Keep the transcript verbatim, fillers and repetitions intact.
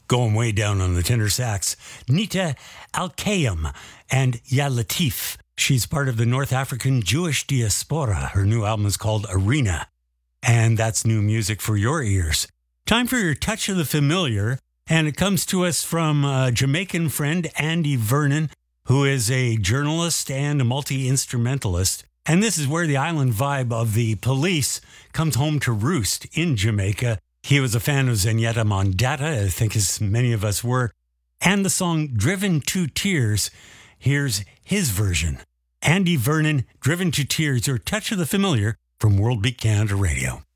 Going way down on the tenor sax, Nita Al-Kayem and Ya Latif. She's part of the North African Jewish diaspora. Her new album is called Arena, and that's new music for your ears. Time for your touch of the familiar, and it comes to us from a Jamaican friend, Andy Vernon, who is a journalist and a multi-instrumentalist. And this is where the island vibe of The Police comes home to roost in Jamaica. He was a fan of Zenyatta Mondatta, I think as many of us were, and the song Driven to Tears. Here's his version. Andy Vernon, Driven to Tears, your touch of the familiar from World Beat Canada Radio.